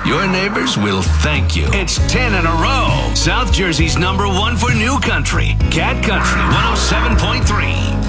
Your neighbors will thank you. It's 10 in a row. South Jersey's #1 for new country. Cat Country 107.3.